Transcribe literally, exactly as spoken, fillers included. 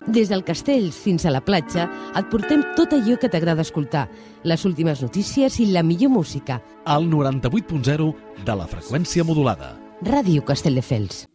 Des del castell fins a la platja et portem tot allò que t'agrada escoltar, les últimes notícies i la millor música. Al noranta-vuit punt zero de la freqüència modulada. Ràdio Castelldefels.